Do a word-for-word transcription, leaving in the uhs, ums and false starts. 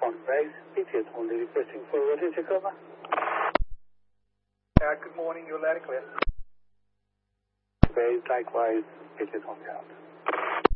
on base, P T S only requesting for rotation cover. Uh, good morning, you're loud and clear. Base, likewise, P T S only out.